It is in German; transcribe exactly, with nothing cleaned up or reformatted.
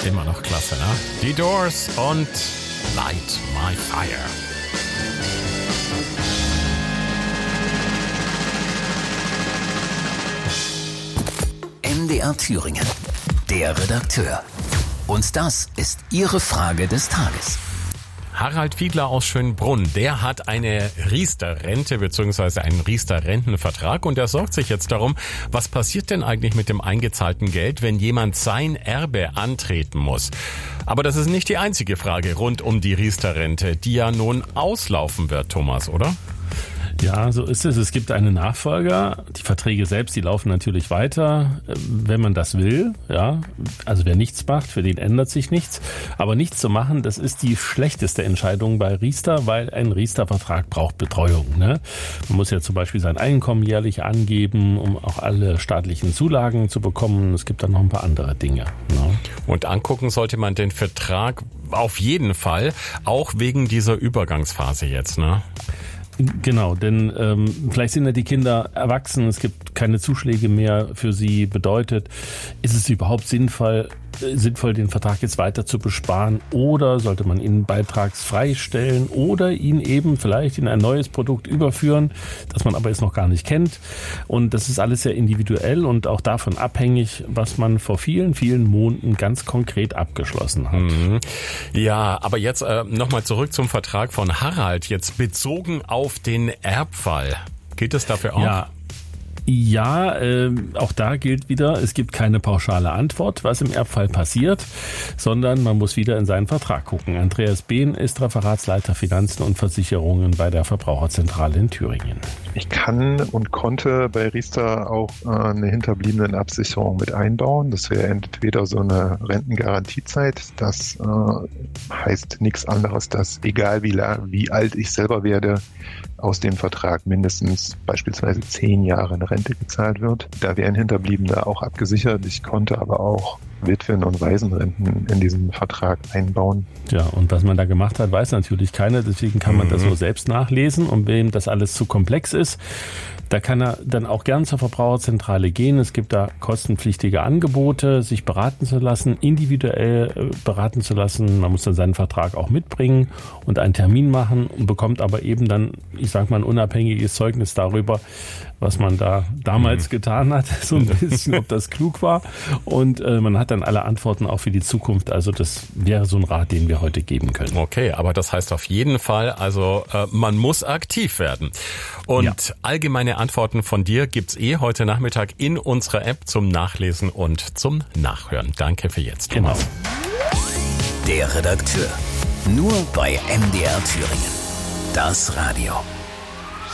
Immer noch klasse, ne? Die Doors und Light My Fire. M D R Thüringen, der Redakteur. Und das ist Ihre Frage des Tages. Harald Fiedler aus Schönbrunn, der hat eine Riester-Rente bzw. einen Riester-Rentenvertrag und er sorgt sich jetzt darum, was passiert denn eigentlich mit dem eingezahlten Geld, wenn jemand sein Erbe antreten muss. Aber das ist nicht die einzige Frage rund um die Riester-Rente, die ja nun auslaufen wird, Thomas, oder? Ja, so ist es. Es gibt einen Nachfolger. Die Verträge selbst, die laufen natürlich weiter, wenn man das will. Ja, also wer nichts macht, für den ändert sich nichts. Aber nichts zu machen, das ist die schlechteste Entscheidung bei Riester, weil ein Riester-Vertrag braucht Betreuung. Ne? Man muss ja zum Beispiel sein Einkommen jährlich angeben, um auch alle staatlichen Zulagen zu bekommen. Es gibt dann noch ein paar andere Dinge. Ne? Und angucken sollte man den Vertrag auf jeden Fall, auch wegen dieser Übergangsphase jetzt, ne? Genau, denn ähm, vielleicht sind ja die Kinder erwachsen, es gibt keine Zuschläge mehr für sie. Bedeutet, ist es überhaupt sinnvoll, äh, sinnvoll, den Vertrag jetzt weiter zu besparen, oder sollte man ihn beitragsfrei stellen oder ihn eben vielleicht in ein neues Produkt überführen, das man aber jetzt noch gar nicht kennt. Und das ist alles sehr individuell und auch davon abhängig, was man vor vielen, vielen Monaten ganz konkret abgeschlossen hat. Mhm. Ja, aber jetzt äh, nochmal zurück zum Vertrag von Harald, jetzt bezogen auf auf den Erbfall. Gilt es dafür auch? Ja. Ja, äh, auch da gilt wieder, es gibt keine pauschale Antwort, was im Erbfall passiert, sondern man muss wieder in seinen Vertrag gucken. Andreas Behn ist Referatsleiter Finanzen und Versicherungen bei der Verbraucherzentrale in Thüringen. Ich kann und konnte bei Riester auch äh, eine Hinterbliebenenabsicherung mit einbauen. Das wäre entweder so eine Rentengarantiezeit, das äh, heißt nichts anderes, dass egal wie, wie alt ich selber werde, aus dem Vertrag mindestens beispielsweise zehn Jahre eine Rente gezahlt wird. Da wären Hinterbliebene auch abgesichert. Ich konnte aber auch Witwen- und Waisenrenten in diesen Vertrag einbauen. Ja, und was man da gemacht hat, weiß natürlich keiner. Deswegen kann man mhm. das so selbst nachlesen. Und wem das alles zu komplex ist, da kann er dann auch gern zur Verbraucherzentrale gehen. Es gibt da kostenpflichtige Angebote, sich beraten zu lassen, individuell beraten zu lassen. Man muss dann seinen Vertrag auch mitbringen und einen Termin machen und bekommt aber eben dann, ich sag mal, ein unabhängiges Zeugnis darüber, was man da damals mhm. getan hat, so ein bisschen, ob das klug war. Und äh, man hat dann alle Antworten auch für die Zukunft. Also das wäre so ein Rat, den wir heute geben können. Okay, aber das heißt auf jeden Fall, also äh, man muss aktiv werden. Und ja. allgemeine Antworten von dir gibt's eh heute Nachmittag in unserer App zum Nachlesen und zum Nachhören. Danke für jetzt, Thomas. Genau. Der Redakteur. Nur bei M D R Thüringen. Das Radio.